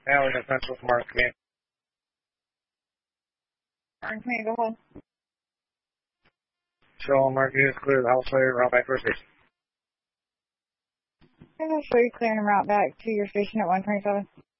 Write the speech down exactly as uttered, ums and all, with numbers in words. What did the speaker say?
Now we have pencil for Mark Command. Mark Command, go home. Show all Mark units clear the house fire, route back to our station. I'm going to show you clearing the route back to your station at one twenty-seven.